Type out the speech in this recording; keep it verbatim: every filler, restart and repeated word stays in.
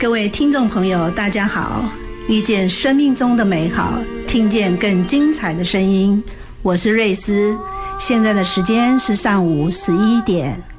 各位听众朋友大家好，遇见生命中的美好，听见更精彩的声音，我是瑞斯，现在的时间是上午十一点。